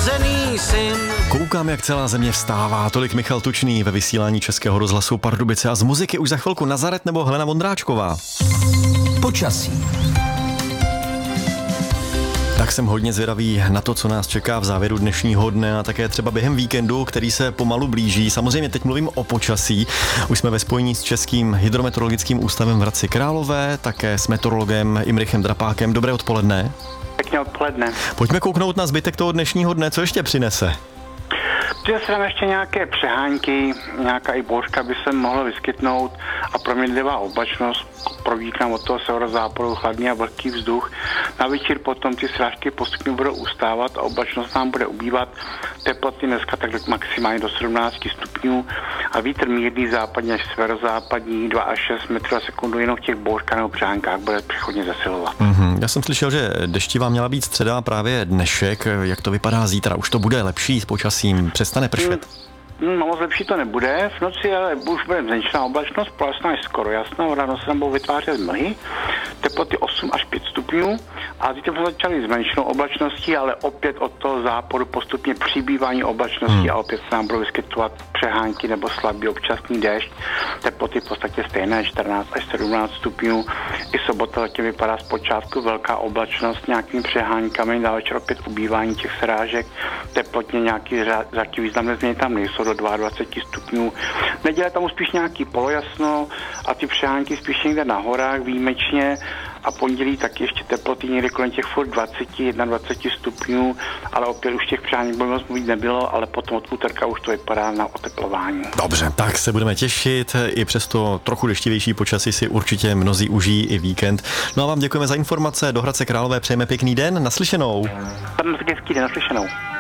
nenarozený syn. Koukám, jak celá země vstává. Tolik Michal Tučný ve vysílání Českého rozhlasu Pardubice a z muziky už za chvilku Nazaret nebo Helena Vondráčková. Počasí. Tak jsem hodně zvědavý na to, co nás čeká v závěru dnešního dne a také třeba během víkendu, který se pomalu blíží. Samozřejmě teď mluvím o počasí. Už jsme ve spojení s Českým hydrometeorologickým ústavem v Hradci Králové, také s meteorologem Imrichem Drapákem. Dobré odpoledne. Pěkně odpoledne. Pojďme kouknout na zbytek toho dnešního dne, co ještě přinese. Přinese tam ještě nějaké přehánky, nějaká i bouřka by se mohla vyskytnout a proměnlivá oblačnost. Proudí k nám od toho severozápadu chladný a vlhký vzduch. Na večer potom ty srážky postupně budou ustávat a oblačnost nám bude ubývat. Teploty dneska tak maximálně do 17 stupňů a vítr mírný západní až severozápadní 2 až 6 metrů za sekundu, jenom v těch bouřkách nebo přehánkách bude přechodně zesilovat. Já jsem slyšel, že deštivá měla být středa a právě dnešek. Jak to vypadá zítra? Už to bude lepší s počasím? Přestane pršet? No moc lepší to nebude, v noci ale už bude zmenšená oblačnost, polesná až skoro jasná, ráno se tam budou vytvářet mlhy, teploty 8 až 5 stupňů a teď jsme začali zmenšenou oblačností, ale opět od toho západu postupně přibývání oblačností a opět se nám budou vyskytovat přehánky nebo slabý občasný déšť, teploty v podstatě stejné, 14 až 17 stupňů. I sobota zatím vypadá zpočátku velká oblačnost nějakými přehánkami, na večer opět ubývání těch srážek, teplotně nějaký řádky významné změny tam nejsou, do 22 stupňů. Neděle tam spíš nějaký polojasno a ty přehánky spíš někde na horách výjimečně a pondělí taky ještě teploty někde kolem těch furt 21 stupňů, ale opět už těch přehánek moc mluvit nebylo, ale potom od úterka už to vypadá na oteplování. Dobře, tak se budeme těšit. I přesto trochu deštivější počasí si určitě mnozí užijí i víkend. No a vám děkujeme za informace. Do Hradce Králové přejeme pěkný den. Naslyšenou. Hezký den, naslyšenou.